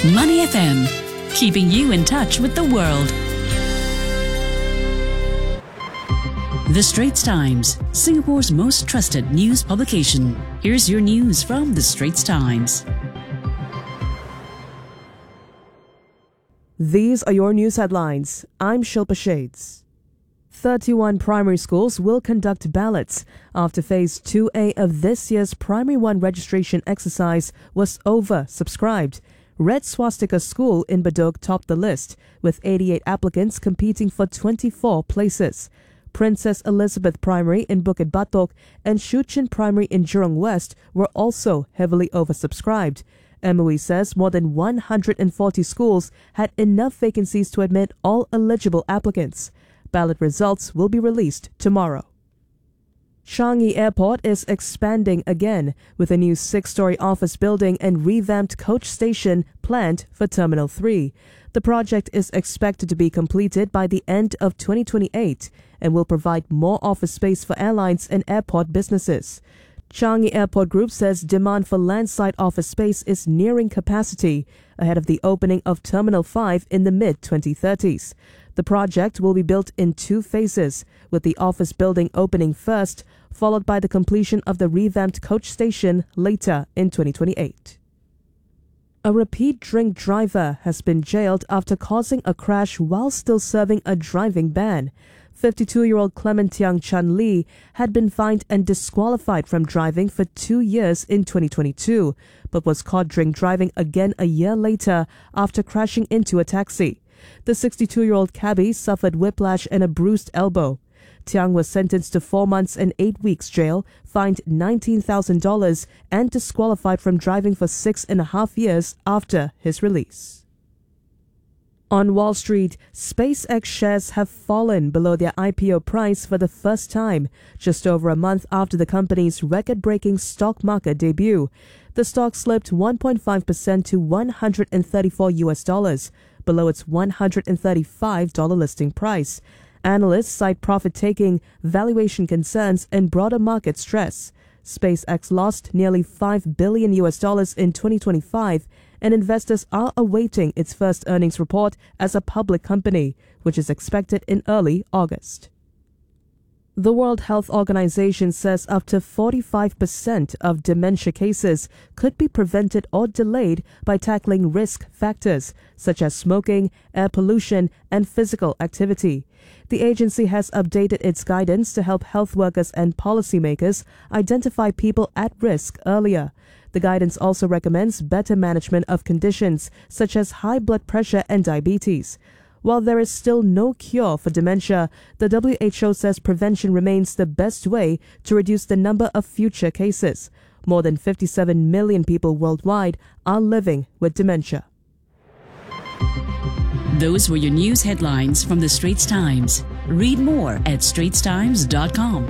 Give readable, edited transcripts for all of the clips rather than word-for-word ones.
Money FM, keeping you in touch with the world. The Straits Times, Singapore's most trusted news publication. Here's your news from The Straits Times. These are your news headlines. I'm Shilpa Shades. 31 primary schools will conduct ballots after Phase 2A of this year's Primary 1 registration exercise was oversubscribed. Red Swastika School in Bedok topped the list, with 88 applicants competing for 24 places. Princess Elizabeth Primary in Bukit Batok and Shuqun Primary in Jurong West were also heavily oversubscribed. MOE says more than 140 schools had enough vacancies to admit all eligible applicants. Ballot results will be released tomorrow. Changi Airport is expanding again, with a new 6-story office building and revamped coach station planned for Terminal 3. The project is expected to be completed by the end of 2028 and will provide more office space for airlines and airport businesses. Changi Airport Group says demand for landside office space is nearing capacity ahead of the opening of Terminal 5 in the mid-2030s. The project will be built in 2 phases, with the office building opening first, followed by the completion of the revamped coach station later in 2028. A repeat drink driver has been jailed after causing a crash while still serving a driving ban. 52-year-old Clement Tiang Chan Lee had been fined and disqualified from driving for 2 years in 2022, but was caught drink driving again a year later after crashing into a taxi. The 62-year-old cabbie suffered whiplash and a bruised elbow. Tiang was sentenced to 4 months and 8 weeks jail, fined $19,000 and disqualified from driving for 6.5 years after his release. On Wall Street, SpaceX shares have fallen below their IPO price for the first time, just over a month after the company's record-breaking stock market debut. The stock slipped 1.5% to $134, below its $135 listing price. Analysts cite profit-taking, valuation concerns, and broader market stress. SpaceX lost nearly $5 billion in 2025, and investors are awaiting its first earnings report as a public company, which is expected in early August. The World Health Organization says up to 45% of dementia cases could be prevented or delayed by tackling risk factors such as smoking, air pollution, and physical activity. The agency has updated its guidance to help health workers and policymakers identify people at risk earlier. The guidance also recommends better management of conditions such as high blood pressure and diabetes. While there is still no cure for dementia, the WHO says prevention remains the best way to reduce the number of future cases. More than 57 million people worldwide are living with dementia. Those were your news headlines from The Straits Times. Read more at straitstimes.com.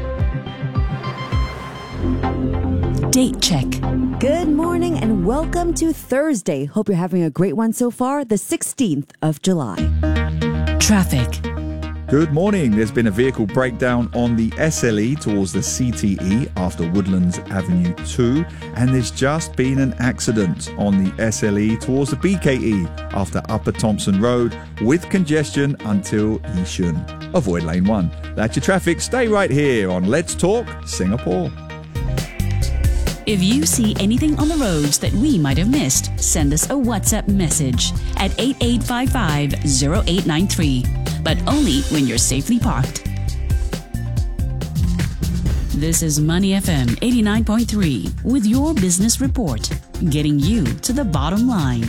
Date check. Good morning and welcome to Thursday. Hope you're having a great one so far, the 16th of July. Traffic. Good morning. There's been a vehicle breakdown on the SLE towards the CTE after Woodlands Avenue 2, and there's just been an accident on the SLE towards the BKE after Upper Thompson Road with congestion until Yishun. Avoid lane 1. That's your traffic. Stay right here on Let's Talk Singapore. If you see anything on the roads that we might have missed, send us a WhatsApp message at 8855-0893, but only when you're safely parked. This is Money FM 89.3 with your business report, getting you to the bottom line.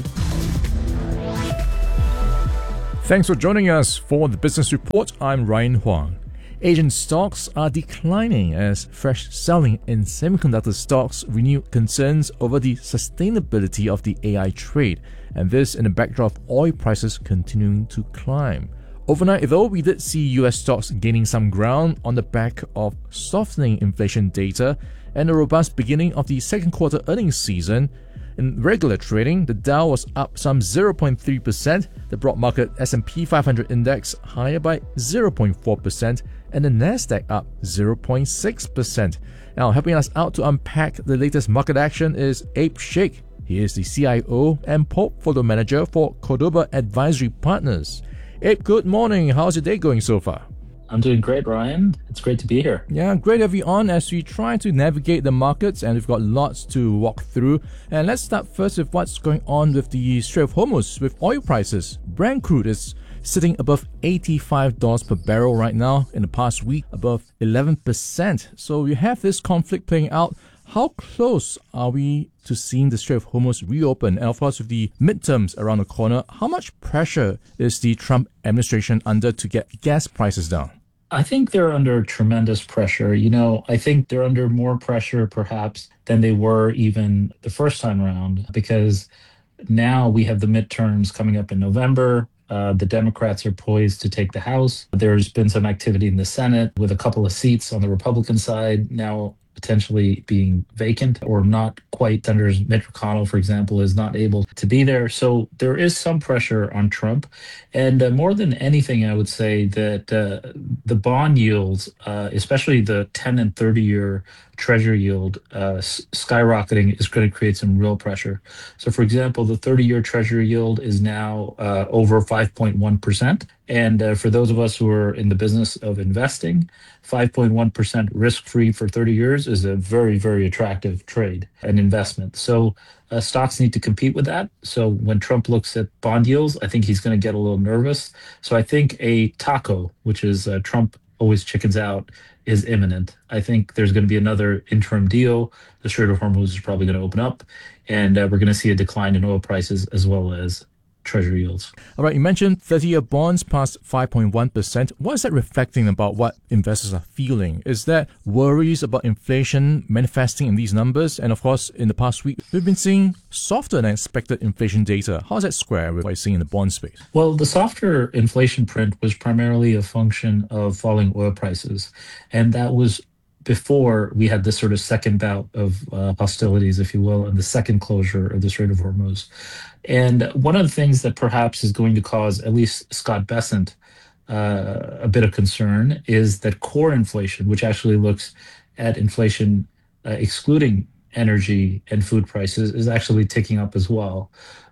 Thanks for joining us for the business report. I'm Ryan Huang. Asian stocks are declining as fresh selling in semiconductor stocks renew concerns over the sustainability of the AI trade, and this in a backdrop of oil prices continuing to climb. Overnight, though, we did see US stocks gaining some ground on the back of softening inflation data and a robust beginning of the second quarter earnings season. In regular trading, the Dow was up some 0.3%, the broad market S&P 500 index higher by 0.4%, and the Nasdaq up 0.6%. Now, helping us out to unpack the latest market action is Abe Sheikh, He is the CIO and portfolio manager for Cordoba Advisory Partners. Abe, good morning. How's your day going so far? I'm doing great, Ryan. It's great to be here. Yeah, great to have you on as we try to navigate the markets, and we've got lots to walk through. And let's start first with what's going on with the Strait of Hormuz with oil prices. Brent crude is sitting above $85 per barrel right now. In the past week, above 11%. So you have this conflict playing out. How close are we to seeing the Strait of Hormuz reopen? And of course, with the midterms around the corner, how much pressure is the Trump administration under to get gas prices down? I think they're under tremendous pressure. I think they're under more pressure perhaps than they were even the first time around, because now we have the midterms coming up in November. The Democrats are poised to take the House. There's been some activity in the Senate with a couple of seats on the Republican side now potentially being vacant or not quite. Senators Mitch McConnell, for example, is not able to be there. So there is some pressure on Trump. And more than anything, I would say that the bond yields, especially the 10 and 30-year Treasury yield, skyrocketing is going to create some real pressure. So, for example, the 30-year Treasury yield is now over 5.1%. And for those of us who are in the business of investing, 5.1% risk-free for 30 years is a very, very attractive trade and investment. So stocks need to compete with that. So when Trump looks at bond yields, I think he's going to get a little nervous. So I think a taco, which is Trump always chickens out, is imminent. I think there's going to be another interim deal. The Strait of Hormuz is probably going to open up, and we're going to see a decline in oil prices as well as Treasury yields. All right, you mentioned 30-year bonds past 5.1%. What is that reflecting about what investors are feeling? Is that worries about inflation manifesting in these numbers? And of course, in the past week, we've been seeing softer than expected inflation data. How does that square with what you're seeing in the bond space? Well, the softer inflation print was primarily a function of falling oil prices. And that was before we had this sort of second bout of hostilities, if you will, and the second closure of the Strait of Hormuz. And one of the things that perhaps is going to cause at least Scott Bessent a bit of concern is that core inflation, which actually looks at inflation excluding energy and food prices, is actually ticking up as well.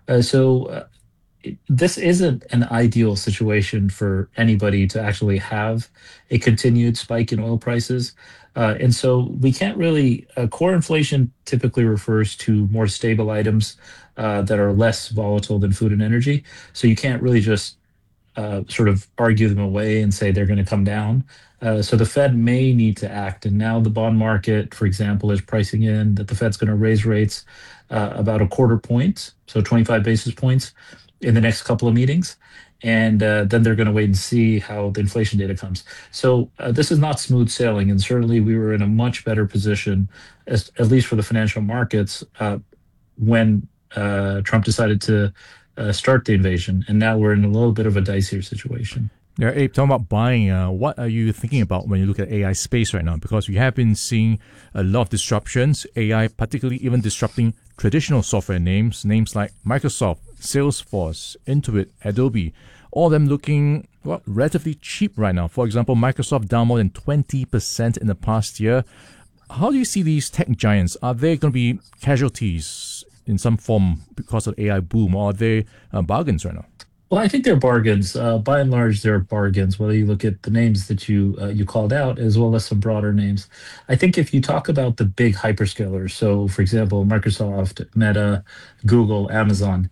This isn't an ideal situation for anybody to actually have a continued spike in oil prices. And so we can't really, core inflation typically refers to more stable items that are less volatile than food and energy. So you can't really just sort of argue them away and say they're going to come down. So the Fed may need to act. And now the bond market, for example, is pricing in that the Fed's going to raise rates about a quarter point, so 25 basis points in the next couple of meetings. And then they're going to wait and see how the inflation data comes. So this is not smooth sailing. And certainly we were in a much better position, at least for the financial markets, when Trump decided to start the invasion. And now we're in a little bit of a dicier situation. Yeah, Abe, talking about buying, what are you thinking about when you look at AI space right now? Because we have been seeing a lot of disruptions, AI particularly even disrupting traditional software names like Microsoft, Salesforce, Intuit, Adobe, all of them looking relatively cheap right now. For example, Microsoft down more than 20% in the past year. How do you see these tech giants? Are they going to be casualties in some form because of AI boom, or are they bargains right now? Well, I think they're bargains. By and large, they're bargains, whether you look at the names that you called out, as well as some broader names. I think if you talk about the big hyperscalers, so for example, Microsoft, Meta, Google, Amazon,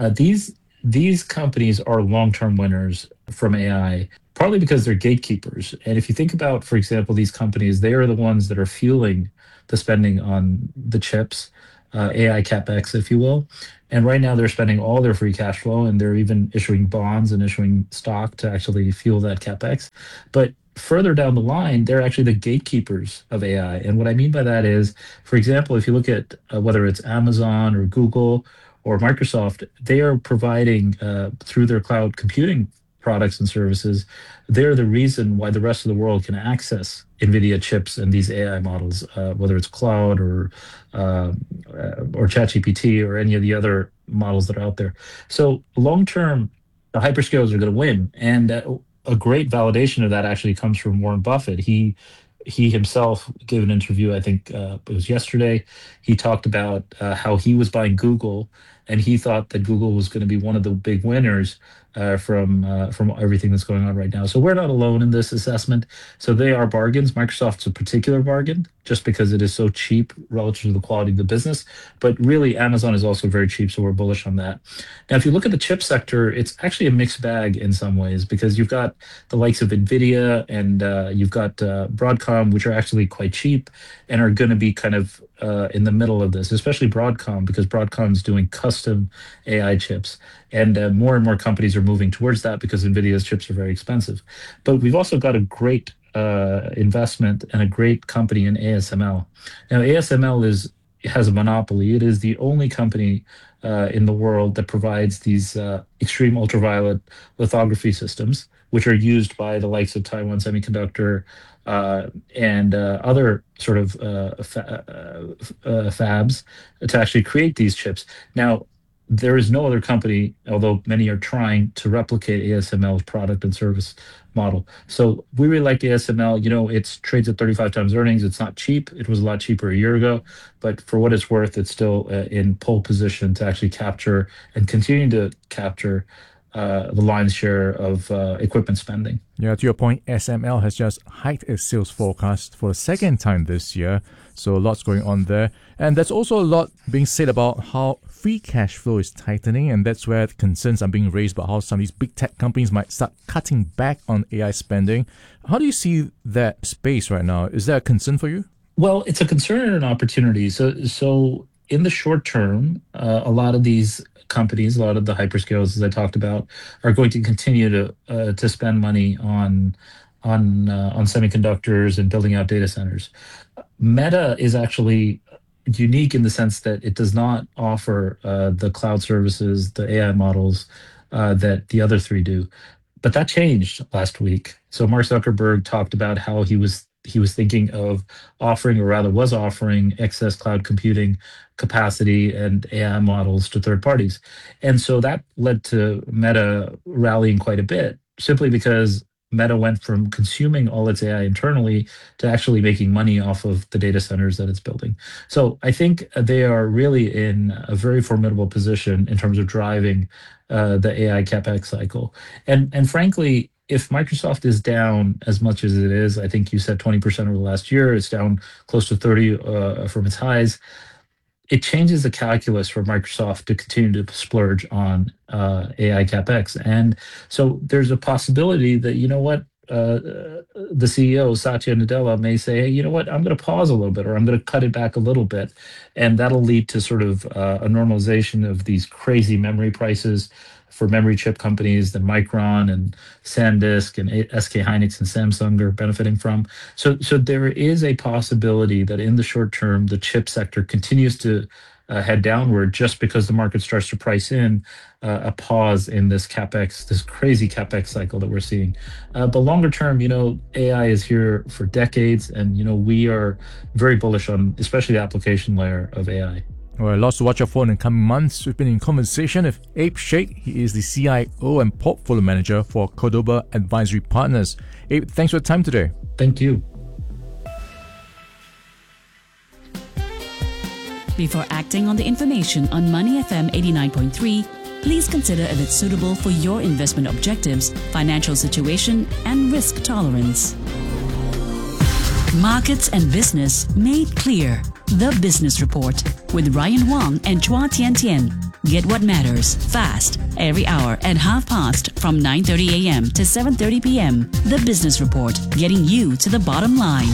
these companies are long-term winners from AI, partly because they're gatekeepers. And if you think about, for example, these companies, they are the ones that are fueling the spending on the chips, AI CapEx, if you will. And right now they're spending all their free cash flow, and they're even issuing bonds and issuing stock to actually fuel that CapEx. But further down the line, they're actually the gatekeepers of AI. And what I mean by that is, for example, if you look at whether it's Amazon or Google or Microsoft, they are providing through their cloud computing products and services, they're the reason why the rest of the world can access NVIDIA chips and these AI models, whether it's Cloud or ChatGPT or any of the other models that are out there. So long term, the hyperscalers are going to win. And a great validation of that actually comes from Warren Buffett. He he himself gave an interview, I think it was yesterday. He talked about how he was buying Google, and he thought that Google was going to be one of the big winners from everything that's going on right now. So we're not alone in this assessment. So they are bargains. Microsoft's a particular bargain just because it is so cheap relative to the quality of the business. But really, Amazon is also very cheap, so we're bullish on that. Now, if you look at the chip sector, it's actually a mixed bag in some ways because you've got the likes of NVIDIA and you've got Broadcom, which are actually quite cheap and are going to be kind of in the middle of this, especially Broadcom, because Broadcom is doing custom AI chips. And more and more companies are moving towards that because NVIDIA's chips are very expensive. But we've also got a great investment and a great company in ASML. Now, ASML has a monopoly. It is the only company in the world that provides these extreme ultraviolet lithography systems, which are used by the likes of Taiwan Semiconductor and other sort of fabs to actually create these chips. Now, there is no other company, although many are trying to replicate ASML's product and service model. So we really like ASML. You know, it trades at 35 times earnings. It's not cheap. It was a lot cheaper a year ago, but for what it's worth, it's still in pole position to actually capture and continue to capture the lion's share of equipment spending. Yeah, to your point, SML has just hiked its sales forecast for the second time this year. So lots going on there. And there's also a lot being said about how free cash flow is tightening, and that's where concerns are being raised about how some of these big tech companies might start cutting back on AI spending. How do you see that space right now? Is that a concern for you? Well, it's a concern and an opportunity. So in the short term, a lot of these companies, a lot of the hyperscalers, as I talked about, are going to continue to spend money on semiconductors and building out data centers. Meta is actually unique in the sense that it does not offer the cloud services, the AI models that the other three do. But that changed last week. So Mark Zuckerberg talked about how he was thinking of offering, or rather was offering, excess cloud computing capacity and AI models to third parties. And so that led to Meta rallying quite a bit, simply because Meta went from consuming all its AI internally to actually making money off of the data centers that it's building. So I think they are really in a very formidable position in terms of driving the AI CapEx cycle. And frankly, if Microsoft is down as much as it is, I think you said 20% over the last year, it's down close to 30 from its highs. It changes the calculus for Microsoft to continue to splurge on AI CapEx. And so there's a possibility that, you know what, the CEO, Satya Nadella, may say, hey, you know what, I'm going to pause a little bit, or I'm going to cut it back a little bit. And that'll lead to sort of a normalization of these crazy memory prices for memory chip companies that Micron and SanDisk and SK Hynix and Samsung are benefiting from. So there is a possibility that in the short term, the chip sector continues to head downward just because the market starts to price in a pause in this CapEx, this crazy CapEx cycle that we're seeing. But longer term, you know, AI is here for decades, and, you know, we are very bullish on especially the application layer of AI. Well, lots to watch out for in the coming months. We've been in conversation with Abe Sheikh. He is the CIO and Portfolio Manager for Cordoba Advisory Partners. Abe, thanks for your time today. Thank you. Before acting on the information on Money FM 89.3, please consider if it's suitable for your investment objectives, financial situation, and risk tolerance. Markets and Business Made Clear. The Business Report with Ryan Huang and Chua Tian Tian. Get what matters fast every hour at 5:30 from 9:30 a.m. to 7:30 p.m. The Business Report, getting you to the bottom line.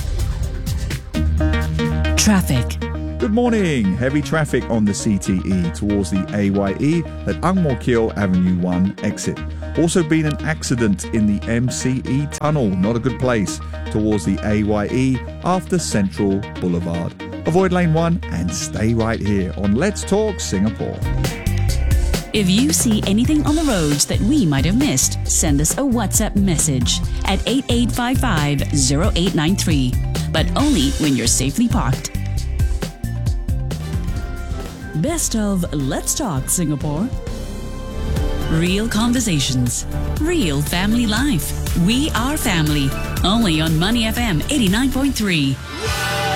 Traffic. Good morning. Heavy traffic on the CTE towards the AYE at Ang Mo Kio Avenue 1 exit. Also been an accident in the MCE tunnel, not a good place, towards the AYE after Central Boulevard. Avoid lane 1 and stay right here on Let's Talk Singapore. If you see anything on the roads that we might have missed, send us a WhatsApp message at 8855-0893, but only when you're safely parked. Best of Let's Talk Singapore. Real conversations. Real family life. We are family. Only on Money FM 89.3.